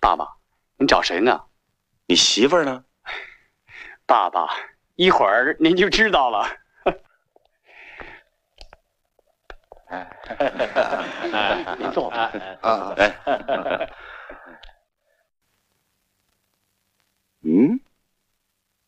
爸爸，您找谁呢？ 你媳妇儿呢？ 爸爸，一会儿您就知道了。您坐吧。